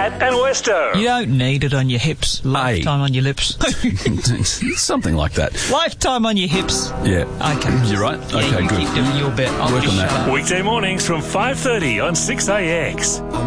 Matt and Westo. You don't need it on your hips. Lifetime on your lips. Something like that. Lifetime on your hips. Yeah. Okay. You're right? Yeah, Okay, you good. keep doing your bit. I'll Work just on that. shut up. Weekday mornings from 5:30 on 6AX.